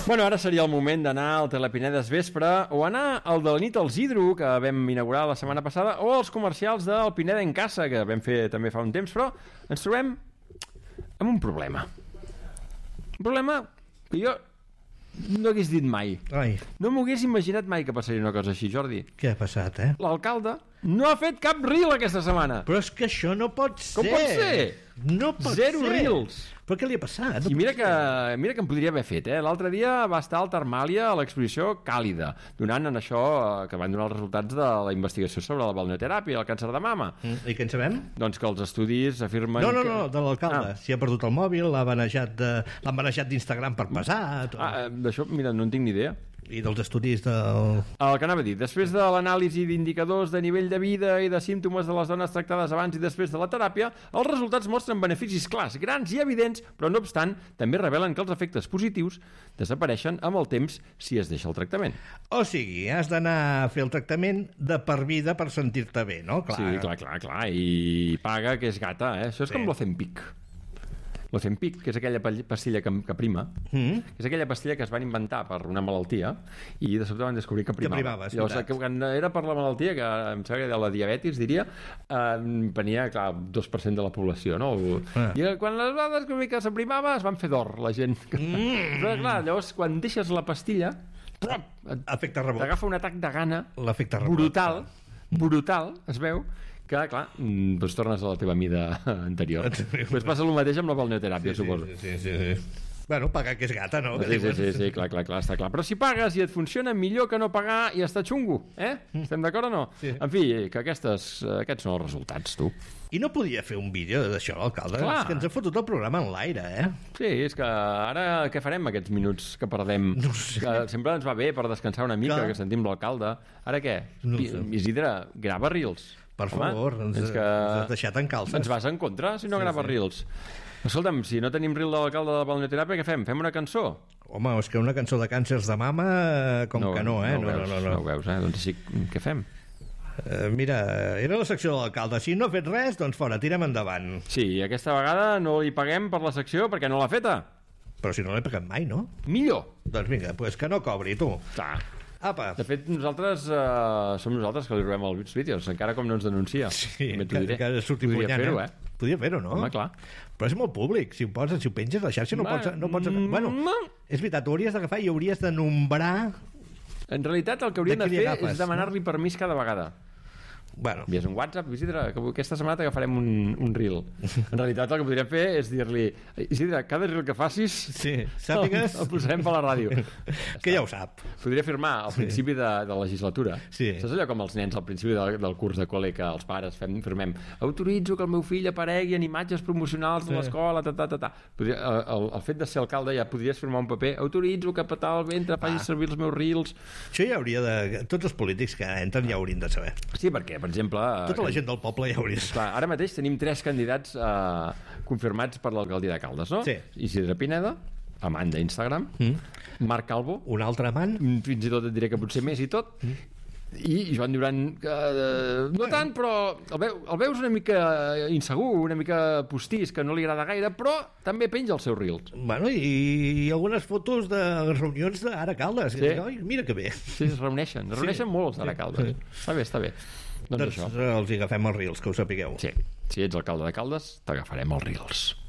Bueno, ara seria el moment d'anar al Telepinedes Vespre o anar al de la nit als Hidro, que vam inaugurar la setmana passada, o als comercials del Pineda en Casa, que vam fer també fa un temps, però ens trobem amb un problema. Un problema que jo no hagués dit mai. Ai. No m'ho hagués imaginat mai que passaria una cosa així, Jordi. Què ha passat, L'alcalde no ha fet cap reel aquesta setmana. Però és que això no pot ser. Com pot ser? No pot Zero ser. reels. Però què li ha passat? I mira que em podria haver fet, L'altre dia va estar al Termàlia a l'exposició Càlida, donant en això que van donar els resultats de la investigació sobre la balneoteràpia i el càncer de mama. I què en sabem? Doncs que els estudis afirmen No, que... de l'alcalde. Si ha perdut el mòbil, l'han manejat d'Instagram per passar. D'això, mira, no en tinc ni idea. I dels estudis del... El que anava a dir, després de l'anàlisi d'indicadors de nivell de vida i de símptomes de les dones tractades abans i després de la teràpia, els resultats mostren beneficis clars, grans i evidents, però no obstant, també revelen que els efectes positius desapareixen amb el temps si es deixa el tractament. O sigui, has d'anar a fer el tractament de per vida per sentir-te bé, no? Clar. Sí, clar. I paga, que és gata, Això és com l'Ozempic. L'Ozempic, que és aquella pastilla que prima, que és aquella pastilla que es van inventar per una malaltia i de sobte van descobrir que primava. Llavors, quan era per la malaltia, que em sembla que de la diabetis, diria, venia, clar, 2% de la població, no? I quan es va descobrir que s'aprimava, es van fer d'or, la gent. Però, clar, llavors, quan deixes la pastilla, efecte rebot. T'agafa un atac de gana brutal, es veu, que, clar, doncs tornes a la teva mida anterior. Pues passa el mateix amb la balneoteràpia, suposo. Sí. Bueno, pagar que és gata, no? Sí, clar, està clar. Però si pagues i et funciona, millor que no pagar i està xungo, Estem d'acord o no? Sí. En fi, que aquests són els resultats, tu. I no podia fer un vídeo d'això, l'alcalde? És que ens ha fotut el programa en l'aire, Sí, és que ara què farem aquests minuts que perdem? No sé. Que sempre ens va bé per descansar una mica, que sentim l'alcalde. Ara què? No sé. Isidre, grava reels. Per favor, ens has deixat en calces. Ens vas en contra si no grava reels. Escolta'm, si no tenim reel de l'alcalde de la balneoteràpia, què fem? Fem una cançó? Home, és que una cançó de càncers de mama, no, No ho veus, Doncs sí, què fem? Mira, era la secció de l'alcalde. Si no ha fet res, doncs fora, tirem endavant. Sí, aquesta vegada no li paguem per la secció perquè no l'ha feta. Però si no l'he pagat mai, no? Millor. Doncs vinga, pues que no cobri, tu. Clar. Apa. De fet, nosaltres som nosaltres que li robem els vídeos, encara com no ens denuncia. Sí, que sortim podria guanyant, fer-ho, Podria fer-ho, no? Home, clar. Però és molt públic. Si ho penges a la xarxa no pots... Bueno, és veritat, ho hauries d'agafar i hauries de nombrar... En realitat, el que hauríem de fer és demanar-li permís cada vegada. Bueno. Envies un WhatsApp, Isidre, que aquesta setmana t'agafarem un reel. En realitat el que podríem fer és dir-li, Isidre, cada reel que facis sàpigues... el posarem per la ràdio. Que ja ho sap. Podria firmar al principi de legislatura. Sí. Saps allò com els nens al principi del curs de col·le que els pares firmem, autoritzo que el meu fill aparegui en imatges promocionals de l'escola, el fet de ser alcalde ja podries firmar un paper, autoritzo que petar el ventre faci servir els meus reels. Això ja hauria de... Tots els polítics que entren ja haurien de saber. Sí, perquè per exemple... Tota la gent del poble ja hauria... Clar, ara mateix tenim 3 candidats confirmats per l'alcaldia de Caldes, no? Sí. Isidre Pineda, amant d'Instagram, Marc Calvo, un altre amant, fins i tot et diré que potser més i tot, i Joan Duran, no tant, però el veus una mica insegur, una mica postís, que no li agrada gaire, però també penja els seus reels. Bueno, i algunes fotos de reunions d'Ara Caldes. Sí. Mira que bé. Sí, es reuneixen molt els d'Ara Caldes. Sí. Està bé. Doncs els agafem els reels, que ho sapigueu. Sí, si ets alcalde de Caldes, t'agafarem els reels.